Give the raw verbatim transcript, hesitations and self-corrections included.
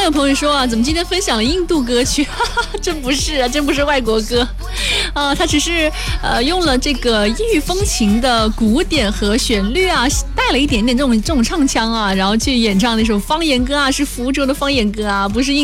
有朋友说啊，怎么今天分享了印度歌曲？哈哈，真不是啊，真不是外国歌啊，他只是呃用了这个异域风情的鼓点和旋律啊，带了一点点这种这种唱腔啊，然后去演唱那首方言歌啊，是福州的方言歌啊，不是印